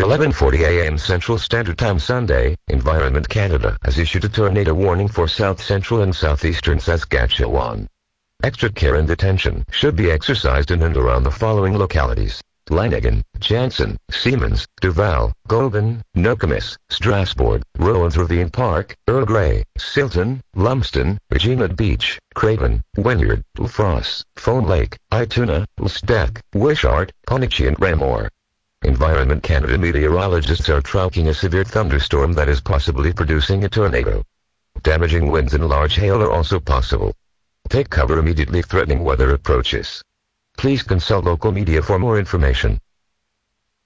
11:40 a.m. Central Standard Time Sunday, Environment Canada has issued a tornado warning for south-central and southeastern Saskatchewan. Extra care and attention should be exercised in and around the following localities: Lanigan, Jansen, Siemens, Duval, Govan, Nokomis, Strasbourg, Rowan's Ravine Park, Earl Grey, Silton, Lumsden, Regina Beach, Craven, Wynyard, Lafrosse, Foam Lake, Ituna, Lstek, Wishart, Pondicherry and Raymore. Environment Canada meteorologists are tracking a severe thunderstorm that is possibly producing a tornado. Damaging winds and large hail are also possible. Take cover immediately threatening weather approaches. Please consult local media for more information.